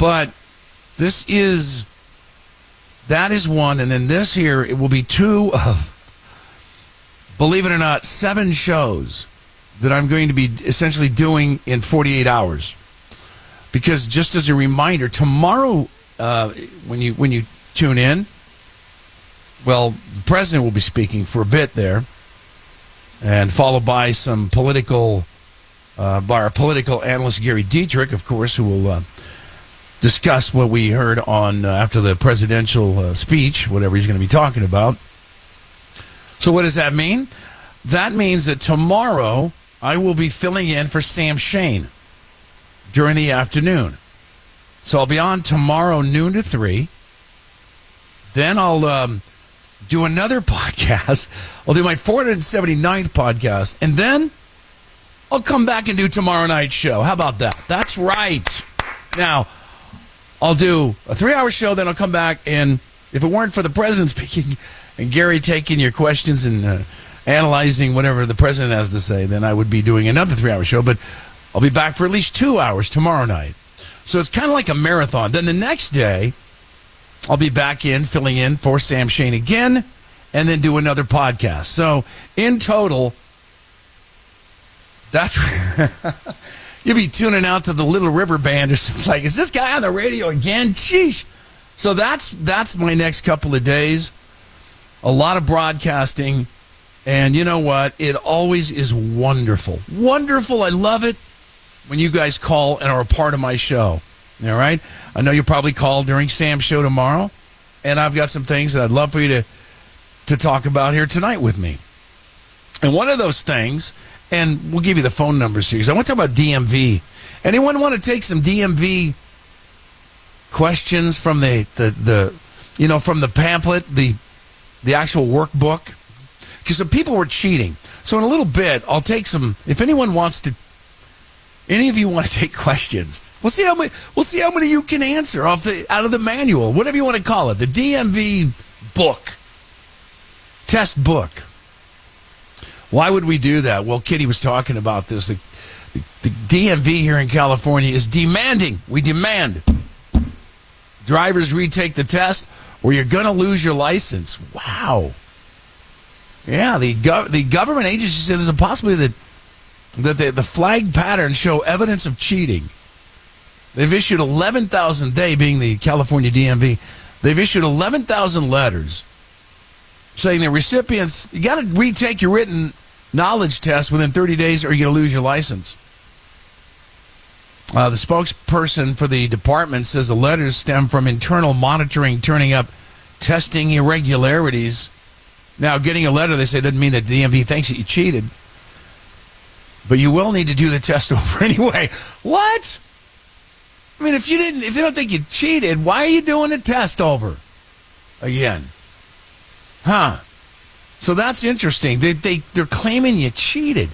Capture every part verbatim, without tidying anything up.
But this is, that is one, and then this here, it will be two of, believe it or not, seven shows that I'm going to be essentially doing in forty-eight hours. Because just as a reminder, tomorrow, uh, when you when you tune in, well, the president will be speaking for a bit there, and followed by some political, uh, by our political analyst Gary Dietrich, of course, who will uh, discuss what we heard on uh, after the presidential uh, speech, whatever he's going to be talking about. So what does that mean? That means that tomorrow I will be filling in for Sam Shane during the afternoon. So I'll be on tomorrow noon to three. Then I'll um, do another podcast. I'll do my four hundred seventy-ninth podcast. And then I'll come back and do tomorrow night's show. How about that? That's right. Now, I'll do a three-hour show, then I'll come back, and if it weren't for the president speaking and Gary taking your questions and uh, analyzing whatever the president has to say, then I would be doing another three-hour show. But I'll be back for at least two hours tomorrow night. So it's kind of like a marathon. Then the next day, I'll be back in, filling in for Sam Shane again, and then do another podcast. So in total, that's you'll be tuning out to the Little River Band or something like, is this guy on the radio again? Sheesh. So that's that's my next couple of days. A lot of broadcasting. And you know what? It always is wonderful. Wonderful. I love it when you guys call and are a part of my show. All right? I know you'll probably call during Sam's show tomorrow, and I've got some things that I'd love for you to, to talk about here tonight with me. And one of those things, and we'll give you the phone numbers here, because I want to talk about D M V. Anyone want to take some D M V questions from the, the, the you know, from the pamphlet, the the actual workbook? Because some people were cheating. So in a little bit, I'll take some, if anyone wants to, any of you want to take questions, we'll see how many, we'll see how many you can answer off the, out of the manual, whatever you want to call it, the D M V book, test book. Why would we do that? Well, Kitty was talking about this. The, the, the D M V here in California is demanding, we demand, drivers retake the test or you're going to lose your license. Wow. Yeah, the gov- the government agency said there's a possibility that that the, the flag patterns show evidence of cheating. They've issued eleven thousand, they being the California D M V, they've issued eleven thousand letters saying the recipients, you got to retake your written knowledge test within thirty days or you're going to lose your license. Uh, the spokesperson for the department says the letters stem from internal monitoring turning up testing irregularities. Now, getting a letter, they say, doesn't mean that the D M V thinks that you cheated. But you will need to do the test over anyway. What? I mean, if you didn't, if they don't think you cheated, why are you doing the test over again? Huh? So that's interesting. They, they, they're claiming you cheated.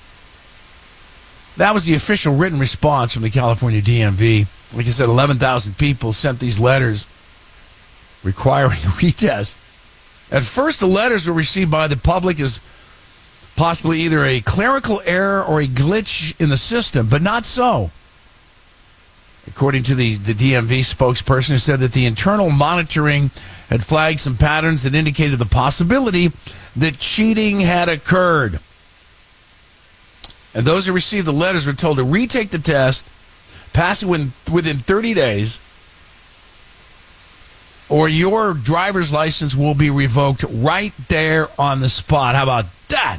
That was the official written response from the California D M V. Like I said, eleven thousand people sent these letters requiring the retest. At first, the letters were received by the public as possibly either a clerical error or a glitch in the system, but not so. According to the, the D M V spokesperson, who said that the internal monitoring had flagged some patterns that indicated the possibility that cheating had occurred. And those who received the letters were told to retake the test, pass it within, within thirty days, or your driver's license will be revoked right there on the spot. How about that?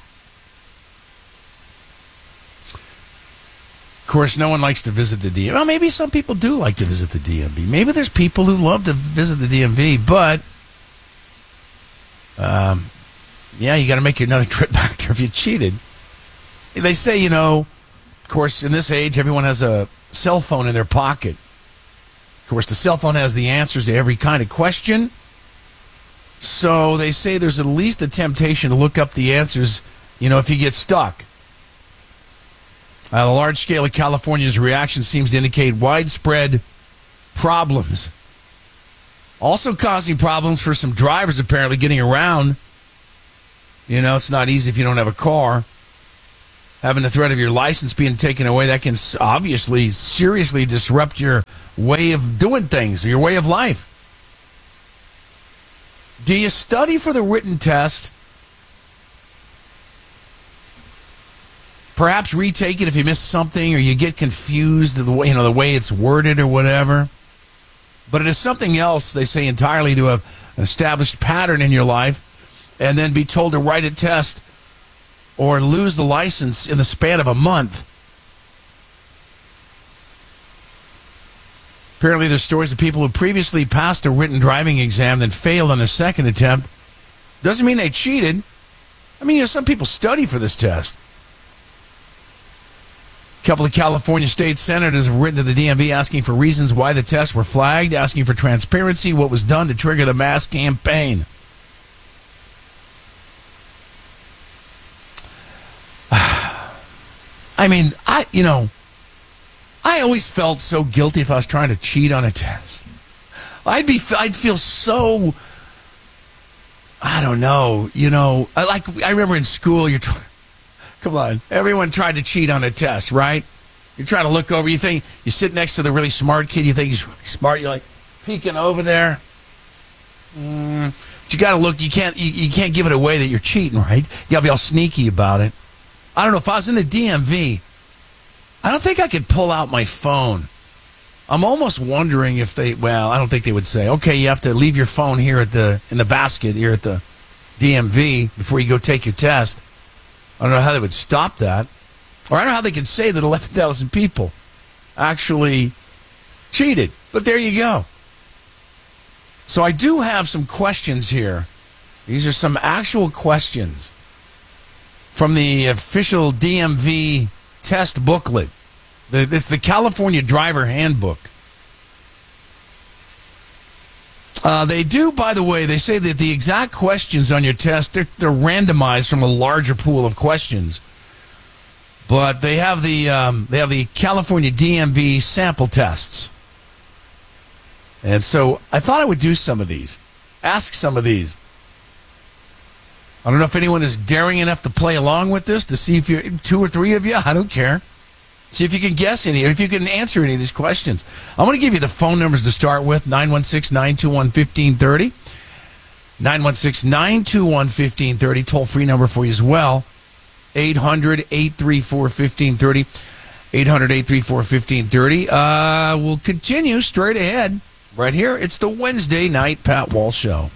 Of course, no one likes to visit the D M V. Well, maybe some people do like to visit the D M V. Maybe there's people who love to visit the D M V, but um, yeah, you got to make another trip back there if you cheated. They say, you know, of course, in this age, everyone has a cell phone in their pocket. Of course, the cell phone has the answers to every kind of question. So they say there's at least a temptation to look up the answers, you know, if you get stuck. Uh, the large scale of California's reaction seems to indicate widespread problems. Also causing problems for some drivers, apparently, getting around. You know, it's not easy if you don't have a car. Having the threat of your license being taken away, that can obviously seriously disrupt your way of doing things, your way of life. Do you study for the written test? Perhaps retake it if you miss something or you get confused the way, you know, the way it's worded or whatever. But it is something else, they say, entirely to have an established pattern in your life and then be told to write a test or lose the license in the span of a month. Apparently there's stories of people who previously passed a written driving exam then failed on a second attempt. Doesn't mean they cheated. I mean, you know, some people study for this test. A couple of California state senators have written to the D M V asking for reasons why the tests were flagged, asking for transparency, what was done to trigger the mass campaign. I mean, I, you know, I always felt so guilty if I was trying to cheat on a test. I'd be, I'd feel so, I don't know, you know, I like, I remember in school, you're trying, come on, everyone tried to cheat on a test, right? You're trying to look over, you think, you sit next to the really smart kid, you think he's really smart, you're like peeking over there. Mm, but you got to look, you can't, you, you can't give it away that you're cheating, right? You got to be all sneaky about it. I don't know, if I was in the D M V, I don't think I could pull out my phone. I'm almost wondering if they, well, I don't think they would say, okay, you have to leave your phone here at the, in the basket here at the D M V before you go take your test. I don't know how they would stop that. Or I don't know how they could say that eleven thousand people actually cheated. But there you go. So I do have some questions here. These are some actual questions from the official D M V test booklet. It's the California Driver Handbook. Uh, they do, by the way, they say that the exact questions on your test, they're, they're randomized from a larger pool of questions. But they have the um, they have the California D M V sample tests. And so I thought I would do some of these. Ask some of these. I don't know if anyone is daring enough to play along with this, to see if you're two or three of you. I don't care. See if you can guess any, or if you can answer any of these questions. I'm going to give you the phone numbers to start with, nine one six, nine two one, one five three zero. nine one six, nine two one, one five three zero, toll-free number for you as well. eight hundred, eight three four, one five three zero. eight hundred, eight three four, one five three zero. Uh, we'll continue straight ahead. Right here, it's the Wednesday Night Pat Walsh Show.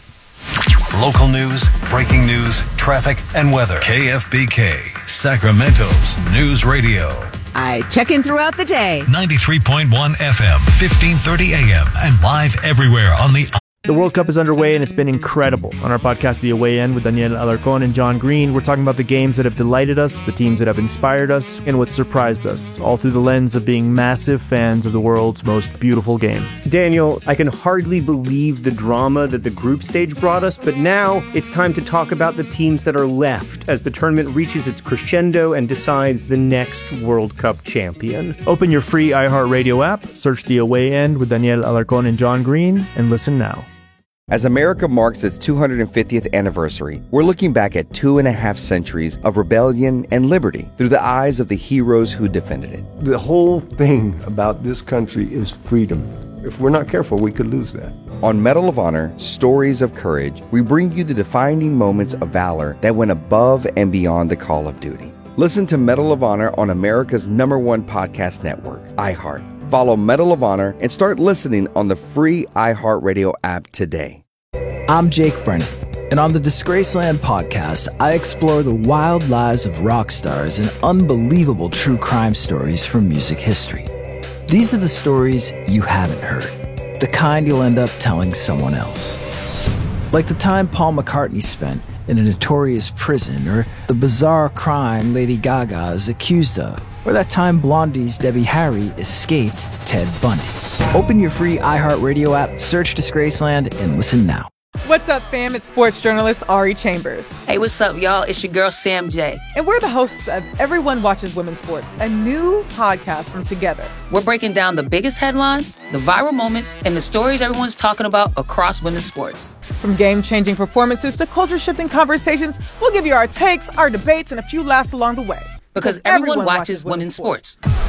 Local news, breaking news, traffic, and weather. K F B K, Sacramento's News Radio. I check in throughout the day. ninety-three point one F M, fifteen thirty A M, and live everywhere on the... The World Cup is underway, and it's been incredible. On our podcast, The Away End, with Daniel Alarcón and John Green, we're talking about the games that have delighted us, the teams that have inspired us, and what surprised us, all through the lens of being massive fans of the world's most beautiful game. Daniel, I can hardly believe the drama that the group stage brought us, but now it's time to talk about the teams that are left as the tournament reaches its crescendo and decides the next World Cup champion. Open your free iHeartRadio app, search The Away End with Daniel Alarcón and John Green, and listen now. As America marks its two hundred fiftieth anniversary, we're looking back at two and a half centuries of rebellion and liberty through the eyes of the heroes who defended it. The whole thing about this country is freedom. If we're not careful, we could lose that. On Medal of Honor, Stories of Courage, we bring you the defining moments of valor that went above and beyond the call of duty. Listen to Medal of Honor on America's number one podcast network, iHeart. Follow Medal of Honor and start listening on the free iHeartRadio app today. I'm Jake Brennan, and on the Disgraceland podcast, I explore the wild lives of rock stars and unbelievable true crime stories from music history. These are the stories you haven't heard, the kind you'll end up telling someone else. Like the time Paul McCartney spent in a notorious prison, or the bizarre crime Lady Gaga is accused of, or that time Blondie's Debbie Harry escaped Ted Bundy. Open your free iHeartRadio app, search Disgraceland, and listen now. What's up, fam? It's sports journalist Ari Chambers. Hey, what's up, y'all? It's your girl, Sam J. And we're the hosts of Everyone Watches Women's Sports, a new podcast from Together. We're breaking down the biggest headlines, the viral moments, and the stories everyone's talking about across women's sports. From game-changing performances to culture-shifting conversations, we'll give you our takes, our debates, and a few laughs along the way. Because everyone, everyone watches, watches women's sports. sports.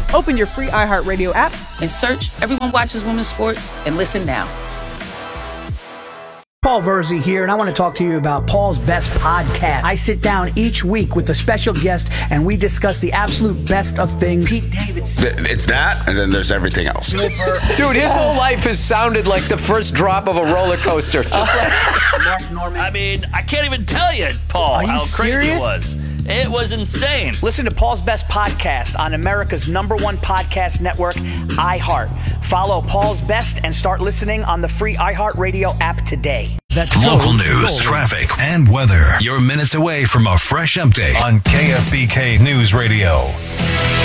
Open your free iHeartRadio app and search Everyone Watches Women's Sports and listen now. Paul Verzi here, and I want to talk to you about Paul's Best Podcast. I sit down each week with a special guest, and we discuss the absolute best of things. Pete Davidson. It's that, and then there's everything else. Dude, his whole life has sounded like the first drop of a roller coaster. Just like Mark Norman. I mean, I can't even tell you, Paul, Are you how crazy serious? it was. It was insane. Listen to Paul's Best Podcast on America's number one podcast network, iHeart. Follow Paul's Best and start listening on the free iHeartRadio app today. That's local news, traffic, and weather. You're minutes away from a fresh update on K F B K News Radio.